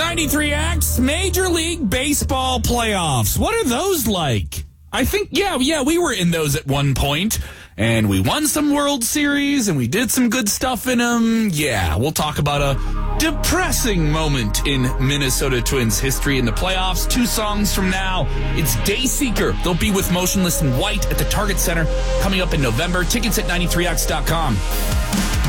93X Major League Baseball playoffs. What are those like? I think, yeah, we were in those at one point, and we won some World Series, and we did some good stuff in them. Yeah, we'll talk about a depressing moment in Minnesota Twins history in the playoffs. 2 songs from now, it's Dayseeker. They'll be with Motionless in White at the Target Center coming up in November. Tickets at 93x.com.